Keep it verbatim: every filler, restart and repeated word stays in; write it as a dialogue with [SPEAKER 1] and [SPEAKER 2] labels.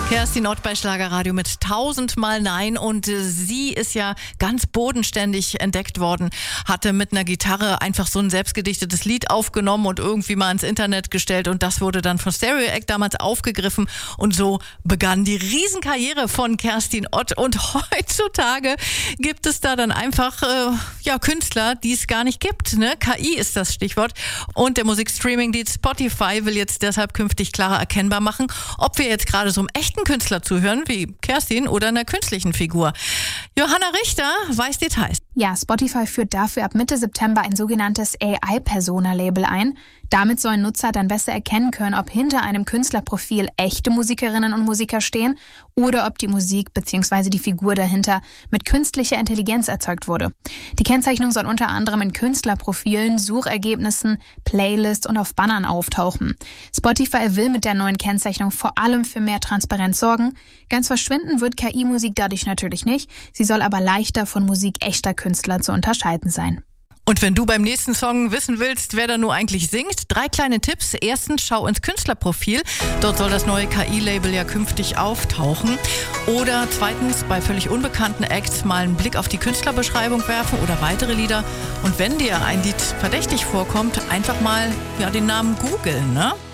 [SPEAKER 1] Kerstin Ott bei Schlagerradio mit tausendmal Nein und äh, sie ist ja ganz bodenständig entdeckt worden, hatte mit einer Gitarre einfach so ein selbstgedichtetes Lied aufgenommen und irgendwie mal ins Internet gestellt und das wurde dann von Stereo Act damals aufgegriffen und so begann die Riesenkarriere von Kerstin Ott und heutzutage gibt es da dann einfach äh, ja Künstler, die es gar nicht gibt, ne? K I ist das Stichwort und der Musikstreaming-Dienst Spotify will jetzt deshalb künftig klarer erkennbar machen, ob wir jetzt gerade so einem echten Künstler zuhören, wie Kerstin oder einer künstlichen Figur. Johanna Richter weiß Details.
[SPEAKER 2] Ja, Spotify führt dafür ab Mitte September ein sogenanntes A I-Persona-Label ein. Damit sollen Nutzer dann besser erkennen können, ob hinter einem Künstlerprofil echte Musikerinnen und Musiker stehen oder ob die Musik bzw. die Figur dahinter mit künstlicher Intelligenz erzeugt wurde. Die Kennzeichnung soll unter anderem in Künstlerprofilen, Suchergebnissen, Playlists und auf Bannern auftauchen. Spotify will mit der neuen Kennzeichnung vor allem für mehr Transparenz sorgen. Ganz verschwinden wird K I-Musik dadurch natürlich nicht. Sie soll aber leichter von Musik echter Künstler zu unterscheiden sein.
[SPEAKER 1] Und wenn du beim nächsten Song wissen willst, wer da nur eigentlich singt, drei kleine Tipps. Erstens, schau ins Künstlerprofil. Dort soll das neue K I-Label ja künftig auftauchen. Oder zweitens, bei völlig unbekannten Acts mal einen Blick auf die Künstlerbeschreibung werfen oder weitere Lieder. Und wenn dir ein Lied verdächtig vorkommt, einfach mal ja, den Namen googeln, ne?